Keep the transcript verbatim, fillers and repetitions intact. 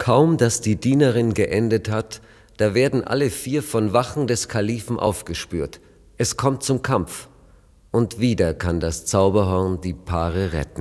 Kaum, dass die Dienerin geendet hat, da werden alle vier von Wachen des Kalifen aufgespürt. Es kommt zum Kampf. Und wieder kann das Zauberhorn die Paare retten.